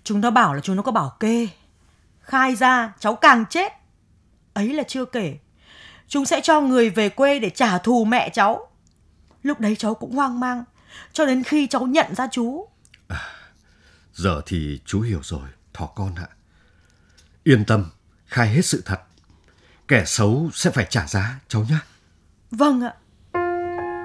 Chúng nó bảo là chúng nó có bảo kê. Khai ra cháu càng chết. Ấy là chưa kể, chúng sẽ cho người về quê để trả thù mẹ cháu. Lúc đấy cháu cũng hoang mang, cho đến khi cháu nhận ra chú. Giờ thì chú hiểu rồi, thỏ con ạ. Yên tâm, khai hết sự thật. Kẻ xấu sẽ phải trả giá cháu nhé. Vâng ạ.